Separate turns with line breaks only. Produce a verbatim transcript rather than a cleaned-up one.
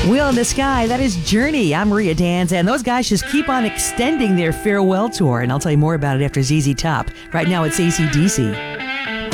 Wheel in the Sky, that is Journey. I'm Maria Danza, and those guys just keep on extending their farewell tour, and I'll tell you more about it after Z Z Top. Right now, it's A C D C.